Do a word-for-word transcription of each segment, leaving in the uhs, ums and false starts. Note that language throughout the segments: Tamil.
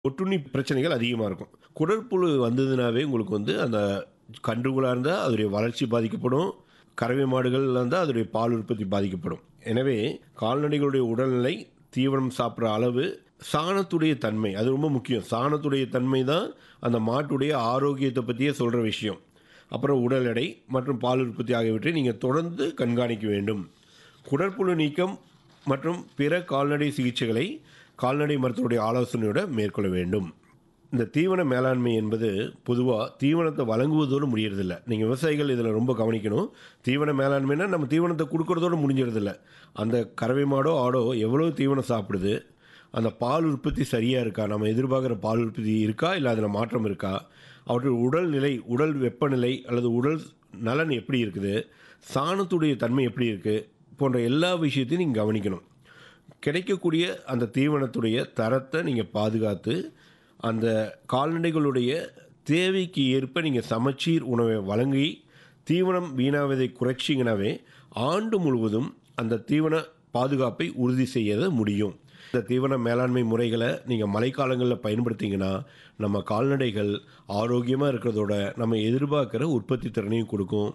ஒட்டுண்ணி பிரச்சனைகள் அதிகமாக இருக்கும். குடற்புழு வந்ததுனாவே உங்களுக்கு வந்து அந்த கன்றுகளாக இருந்தால் அதோடைய வளர்ச்சி பாதிக்கப்படும். கறவை மாடுகள்ல இருந்தால் அதோடைய பால் உற்பத்தி பாதிக்கப்படும். எனவே கால்நடைகளுடைய உடல்நிலை, தீவனம் சாப்பிட்ற அளவு, சாணத்துடைய தன்மை அது ரொம்ப முக்கியம். சாணத்துடைய தன்மை தான் அந்த மாட்டுடைய ஆரோக்கியத்தை பற்றியே சொல்கிற விஷயம். அப்புறம் உடல் எடை மற்றும் பால் உற்பத்தி ஆகியவற்றை நீங்கள் தொடர்ந்து கண்காணிக்க வேண்டும். குடற்புழு நீக்கம் மற்றும் பிற கால்நடை சிகிச்சைகளை கால்நடை மருத்துவருடைய ஆலோசனையோட மேற்கொள்ள வேண்டும். இந்த தீவன மேலாண்மை என்பது பொதுவாக தீவனத்தை வழங்குவதோடு முடியறதில்லை. நீங்கள் விவசாயிகள் இதில் ரொம்ப கவனிக்கணும். தீவன மேலாண்மைனா நம்ம தீவனத்தை கொடுக்கறதோடு முடிஞ்சிடறதில்ல. அந்த கறவை மாடோ ஆடோ எவ்வளோ தீவனம் சாப்பிடுது, அந்த பால் உற்பத்தி சரியாக இருக்கா, நம்ம எதிர்பார்க்குற பால் உற்பத்தி இருக்கா இல்லை அதில் மாற்றம் இருக்கா, அவற்றுடைய உடல்நிலை, உடல் வெப்பநிலை அல்லது உடல் நலன் எப்படி இருக்குது, சாணத்துடைய தன்மை எப்படி இருக்குது போன்ற எல்லா விஷயத்தையும் நீங்கள் கவனிக்கணும். கிடைக்கக்கூடிய அந்த தீவனத்துடைய தரத்தை நீங்கள் பாதுகாத்து அந்த கால்நடைகளுடைய தேவைக்கு ஏற்ப நீங்கள் சமச்சீர் உணவை வழங்கி தீவனம் வீணாவதை குறைச்சிங்கனாவே ஆண்டு முழுவதும் அந்த தீவன பாதுகாப்பை உறுதி செய்ய முடியும். இந்த தீவன மேலாண்மை முறைகளை நீங்கள் மழைக்காலங்களில் பயன்படுத்திங்கன்னா நம்ம கால்நடைகள் ஆரோக்கியமாக இருக்கிறதோட நம்ம எதிர்பார்க்குற உற்பத்தி திறனையும் கொடுக்கும்.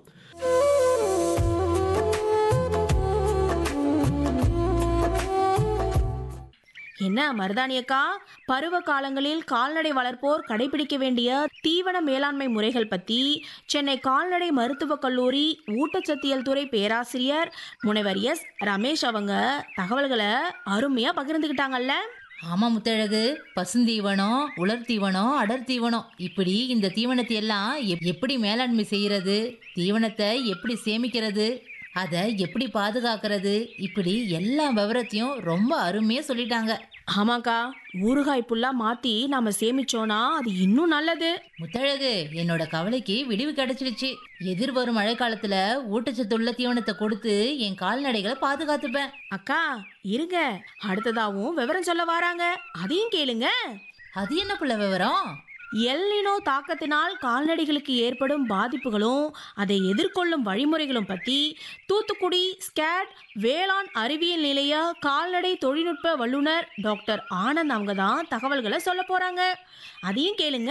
என்ன மருதானியக்கா, பருவ காலங்களில் கால்நடை வளர்ப்போர் கடைபிடிக்க வேண்டிய தீவன மேலாண்மை முறைகள் பற்றி சென்னை கால்நடை மருத்துவக் கல்லூரி ஊட்டச்சத்தியல் துறை பேராசிரியர் முனைவர் எஸ் ரமேஷ் அவங்க தகவல்களை அருமையா பகிர்ந்துக்கிட்டாங்கல்ல. ஆமா முத்தழகு, பசுந்தீவனம், உலர் தீவனம், அடர் தீவனம், இப்படி இந்த தீவனத்தை எல்லாம் எப்- எப்படி மேலாண்மை செய்யறது, தீவனத்தை எப்படி சேமிக்கிறது, அதை எப்படி பாதுகாக்கிறது, இப்படி எல்லா விவரத்தையும் ரொம்ப அருமையா சொல்லிட்டாங்க. ஆமாக்கா, ஊறுகாய் புல்லா மாத்தி நாம சேமிச்சோனா அது இன்னும் நல்லது. முத்தழகு, என்னோட கவலைக்கு விடிவு கிடைச்சிடுச்சு. எதிர்வரும் மழை காலத்துல ஊட்டச்சத்துள்ள தீவனத்தை கொடுத்து என் கால்நடைகளை பாதுகாத்துப்பேன். அக்கா இருங்க, அடுத்ததாவும் விவரம் சொல்ல வராங்க, அதையும் கேளுங்க. அது என்ன புள்ள விவரம்? எல்னினோ தாக்கத்தினால் கால்நடைகளுக்கு ஏற்படும் பாதிப்புகளும் அதை எதிர்கொள்ளும் வழிமுறைகளும் பற்றி தூத்துக்குடி ஸ்கேட் வேளாண் அறிவியல் நிலைய கால்நடை தொழில்நுட்ப வல்லுநர் டாக்டர் ஆனந்த் அவங்க தான் தகவல்களை சொல்ல போறாங்க. அதையும் கேளுங்க.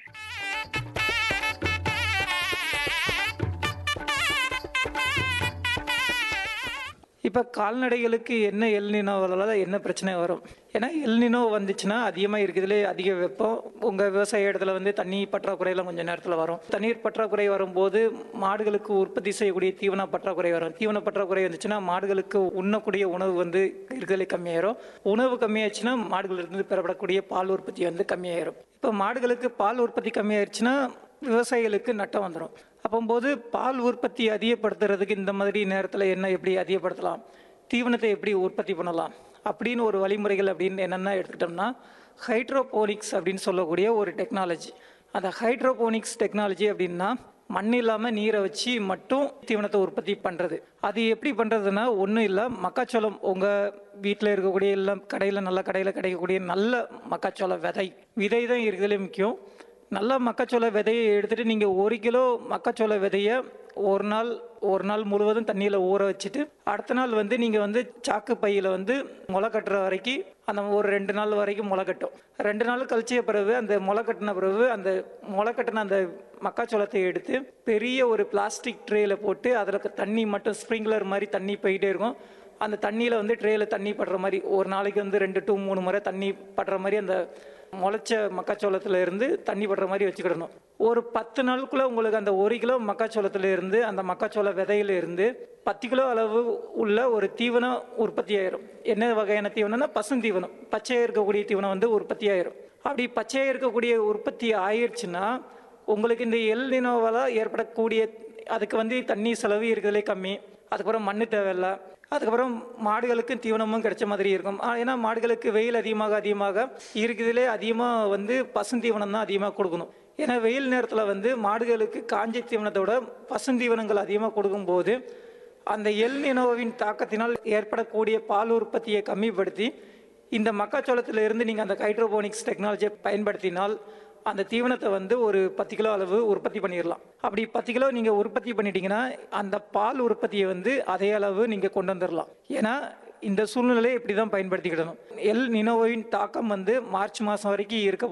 இப்போ கால்நடைகளுக்கு என்ன எல்நினோவால் என்ன பிரச்சனை வரும்? ஏன்னா எல்நினோ வந்துச்சுன்னா அதிகமாக இருக்கிறதுலே அதிக வெப்பம், உங்கள் விவசாய இடத்துல வந்து தண்ணி பற்றாக்குறையெல்லாம் கொஞ்சம் நேரத்தில் வரும். தண்ணீர் பற்றாக்குறை வரும்போது மாடுகளுக்கு உற்பத்தி செய்யக்கூடிய தீவன பற்றாக்குறை வரும். தீவன பற்றாக்குறை வந்துச்சுன்னா மாடுகளுக்கு உண்ணக்கூடிய உணவு வந்து இருக்கிறதுலே கம்மியாயிரும். உணவு கம்மியாச்சுன்னா மாடுகளிலிருந்து பெறப்படக்கூடிய பால் உற்பத்தி வந்து கம்மியாயிரும். இப்போ மாடுகளுக்கு பால் உற்பத்தி கம்மியாயிருச்சுன்னா விவசாயிகளுக்கு நட்டம் வந்துடும். அப்போது பால் உற்பத்தி அதிகப்படுத்துறதுக்கு இந்த மாதிரி நேரத்தில் என்ன எப்படி அதிகப்படுத்தலாம், தீவனத்தை எப்படி உற்பத்தி பண்ணலாம் அப்படின்னு ஒரு வழிமுறைகள் அப்படின்னு என்னென்ன எடுத்துக்கிட்டோம்னா, ஹைட்ரோபோனிக்ஸ் அப்படின்னு சொல்லக்கூடிய ஒரு டெக்னாலஜி. அந்த ஹைட்ரோபோனிக்ஸ் டெக்னாலஜி அப்படின்னா மண் இல்லாமல் நீரை வச்சு மட்டும் தீவனத்தை உற்பத்தி பண்ணுறது. அது எப்படி பண்ணுறதுன்னா ஒன்றும் இல்லை, மக்காச்சோளம் உங்கள் வீட்டில் இருக்கக்கூடிய எல்லாம் கடையில் நல்ல கடையில் கிடைக்கக்கூடிய நல்ல மக்காச்சோள விதை விதை தான் இருக்கிறதுலே முக்கியம். நல்ல மக்காச்சோள விதையை எடுத்துகிட்டு நீங்கள் ஒரு கிலோ மக்காச்சோள விதையை ஒரு நாள் ஒரு நாள் முழுவதும் தண்ணியில் ஊற வச்சுட்டு அடுத்த நாள் வந்து நீங்கள் வந்து சாக்கு பையில் வந்து முளை கட்டுற வரைக்கும் அந்த ஒரு ரெண்டு நாள் வரைக்கும் முளை கட்டும். ரெண்டு நாள் கழிச்சிய பிறகு அந்த முளை கட்டின பிறகு அந்த முளை கட்டின அந்த மக்காச்சோளத்தை எடுத்து பெரிய ஒரு பிளாஸ்டிக் ட்ரேயில் போட்டு அதில் தண்ணி மட்டும் ஸ்ப்ரிங்க்லர் மாதிரி தண்ணி போயிட்டே இருக்கும். அந்த தண்ணியில் வந்து ட்ரேயில் தண்ணி படுற மாதிரி ஒரு நாளைக்கு வந்து ரெண்டு டு மூணு முறை தண்ணி படுற மாதிரி அந்த முளைச்ச மக்காச்சோளத்தில் இருந்து தண்ணி படுற மாதிரி வச்சுக்கிடணும். ஒரு பத்து நாளுக்குள்ளே உங்களுக்கு அந்த ஒரு கிலோ மக்காச்சோளத்தில் இருந்து அந்த மக்காச்சோள விதையில இருந்து பத்து கிலோ அளவு உள்ள ஒரு தீவனம் உற்பத்தி ஆயிரும். என்ன வகையான தீவனம்னா பசுந்தீவனம், பச்சையாக இருக்கக்கூடிய தீவனம் வந்து உற்பத்தி ஆயிரும். அப்படி பச்சையாக இருக்கக்கூடிய உற்பத்தி ஆயிடுச்சுன்னா உங்களுக்கு இந்த எல்நினோவால் ஏற்படக்கூடிய அதுக்கு வந்து தண்ணி செலவு இருக்கிறதுலே கம்மி, அதுக்கப்புறம் மண் தேவையில்லை, அதுக்கப்புறம் மாடுகளுக்கு தீவனமும் கிடைச்ச மாதிரி இருக்கும். ஏன்னா மாடுகளுக்கு வெயில் அதிகமாக அதிகமாக இருக்குதுலே அதிகமாக வந்து பசுந்தீவனம் தான் அதிகமாக கொடுக்கணும். ஏன்னா வெயில் நேரத்தில் வந்து மாடுகளுக்கு காஞ்ச தீவனத்தோட பசுந்தீவனங்கள் அதிகமாக கொடுக்கும்போது அந்த எல்நினோவின் தாக்கத்தினால் ஏற்படக்கூடிய பால் உற்பத்தியை கம்மிப்படுத்தி இந்த மக்காச்சோளத்தில் இருந்து நீங்கள் அந்த ஹைட்ரோபோனிக்ஸ் டெக்னாலஜியை பயன்படுத்தினால் அந்த தீவனத்தை வந்து ஒரு பத்து கிலோ அளவு உற்பத்தி பண்ணிடலாம். அப்படி பத்து கிலோ நீங்கள் உற்பத்தி பண்ணிட்டீங்கன்னா அந்த பால் உற்பத்தியை வந்து அதே அளவு நீங்கள் கொண்டு வந்துடலாம். ஏன்னா இந்த சூழ்நிலையை இப்படி தான் பயன்படுத்திக்கிடணும். எல் நினோவின் தாக்கம் வந்து மார்ச் மாதம் வரைக்கும் இருக்க